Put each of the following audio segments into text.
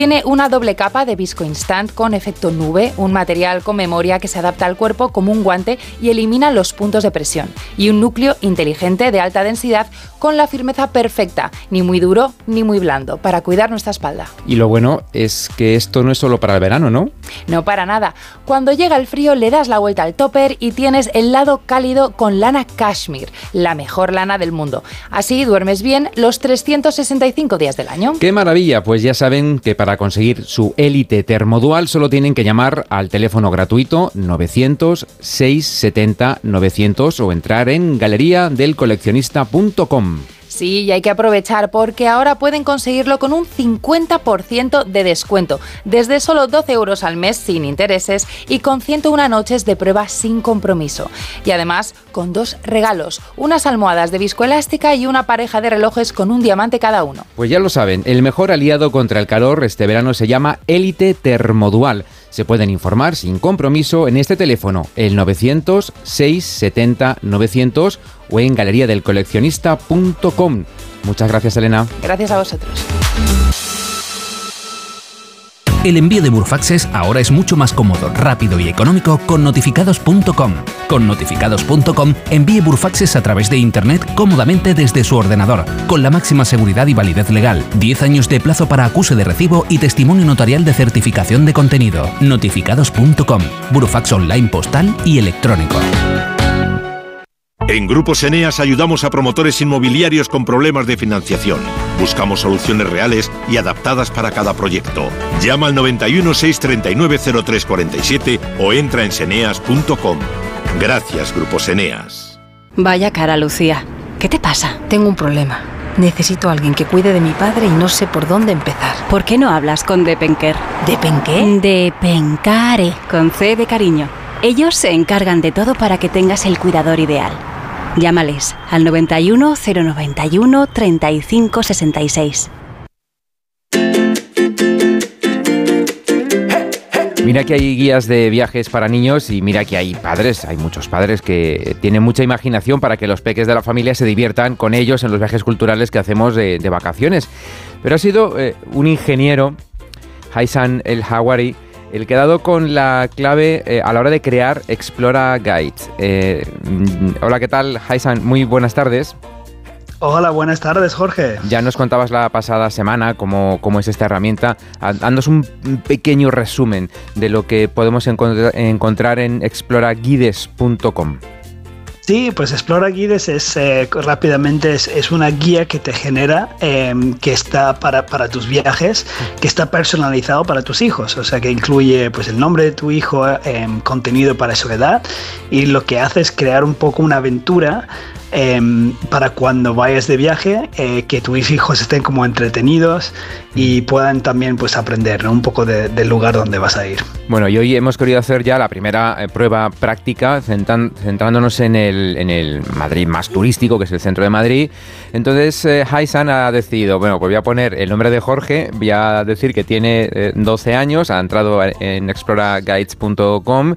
Tiene una doble capa de Visco Instant con efecto nube, un material con memoria que se adapta al cuerpo como un guante y elimina los puntos de presión. Y un núcleo inteligente de alta densidad con la firmeza perfecta, ni muy duro ni muy blando, para cuidar nuestra espalda. Y lo bueno es que esto no es solo para el verano, ¿no? No para nada. Cuando llega el frío le das la vuelta al topper y tienes el lado cálido con lana cashmere, la mejor lana del mundo. Así duermes bien los 365 días del año. ¡Qué maravilla! Pues ya saben que para conseguir su Elite Termodual solo tienen que llamar al teléfono gratuito 900-670-900 o entrar en galeriadelcoleccionista.com. Sí, y hay que aprovechar porque ahora pueden conseguirlo con un 50% de descuento, desde solo 12 euros al mes sin intereses y con 101 noches de prueba sin compromiso. Y además con 2 regalos, unas almohadas de viscoelástica y una pareja de relojes con un diamante cada uno. Pues ya lo saben, el mejor aliado contra el calor este verano se llama Elite Termodual. Se pueden informar sin compromiso en este teléfono, el 900-670-900 o en galeriadelcoleccionista.com. Muchas gracias, Elena. Gracias a vosotros. El envío de Burofaxes ahora es mucho más cómodo, rápido y económico con notificados.com. Con notificados.com envíe Burofaxes a través de Internet cómodamente desde su ordenador, con la máxima seguridad y validez legal, 10 años de plazo para acuse de recibo y testimonio notarial de certificación de contenido. Notificados.com, Burofax online postal y electrónico. En Grupos Eneas ayudamos a promotores inmobiliarios con problemas de financiación. Buscamos soluciones reales y adaptadas para cada proyecto. Llama al 91 639 0347 o entra en seneas.com. Gracias, Grupos Eneas. Vaya cara, Lucía. ¿Qué te pasa? Tengo un problema. Necesito a alguien que cuide de mi padre y no sé por dónde empezar. ¿Por qué no hablas con Depenker? ¿Depenqué? Depencare, con C de cariño. Ellos se encargan de todo para que tengas el cuidador ideal. Llámales al 91 091 35 66. Mira que hay guías de viajes para niños y mira que hay muchos padres que tienen mucha imaginación para que los peques de la familia se diviertan con ellos en los viajes culturales que hacemos de vacaciones. Pero ha sido un ingeniero, Haitham El Hawari, el que ha dado con la clave a la hora de crear Explora Guide. Hola, ¿qué tal, Haitham? Muy buenas tardes. Hola, buenas tardes, Jorge. Ya nos contabas la pasada semana cómo es esta herramienta. Dándonos un pequeño resumen de lo que podemos encontrar en exploraguides.com. Sí, pues Explora Guides es una guía que te genera, que está para tus viajes, que está personalizado para tus hijos, o sea que incluye pues el nombre de tu hijo, contenido para su edad, y lo que hace es crear un poco una aventura para cuando vayas de viaje, que tus hijos estén como entretenidos y puedan también pues aprender, ¿no? Un poco del lugar donde vas a ir. Bueno, y hoy hemos querido hacer ya la primera prueba práctica, centrándonos en el Madrid más turístico, que es el centro de Madrid. Entonces Haitham ha decidido, bueno, pues voy a poner el nombre de Jorge, voy a decir que tiene 12 años, ha entrado en exploraguides.com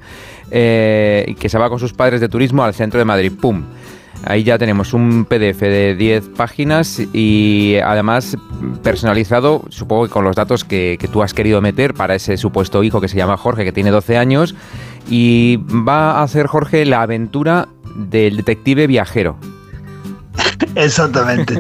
y que se va con sus padres de turismo al centro de Madrid. ¡Pum! Ahí ya tenemos un PDF de 10 páginas y además personalizado, supongo que con los datos que tú has querido meter para ese supuesto hijo que se llama Jorge, que tiene 12 años, y va a hacer Jorge la aventura del detective viajero. Exactamente.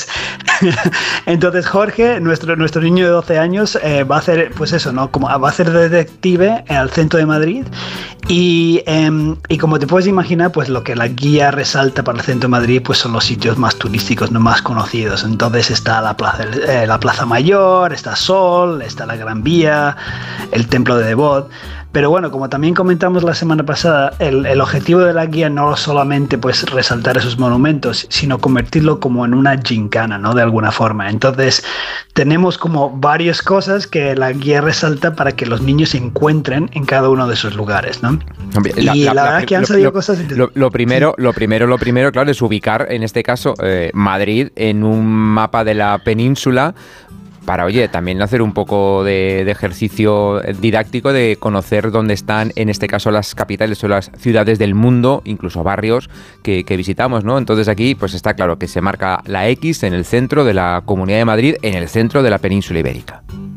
Entonces Jorge, nuestro niño de 12 años, va a hacer, pues eso, ¿no? Como va a ser detective en el centro de Madrid y como te puedes imaginar, pues lo que la guía resalta para el centro de Madrid, pues son los sitios más turísticos, no más conocidos. Entonces está la Plaza Mayor, está Sol, está la Gran Vía, el Templo de Devot. Pero bueno, como también comentamos la semana pasada, el objetivo de la guía no es solamente pues resaltar esos monumentos, sino convertirlo como en una gincana, ¿no? De alguna forma. Entonces tenemos como varias cosas que la guía resalta para que los niños se encuentren en cada uno de esos lugares, ¿no? La verdad que han salido cosas... Lo primero, claro, es ubicar, en este caso, Madrid en un mapa de la península, para, oye, también hacer un poco de ejercicio didáctico de conocer dónde están, en este caso, las capitales o las ciudades del mundo, incluso barrios que visitamos, ¿no? Entonces aquí, pues está claro que se marca la X en el centro de la Comunidad de Madrid, en el centro de la península ibérica.